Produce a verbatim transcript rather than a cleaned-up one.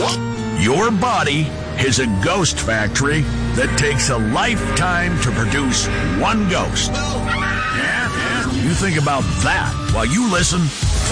Your body is a ghost factory that takes a lifetime to produce one ghost. Yeah? You think about that while you listen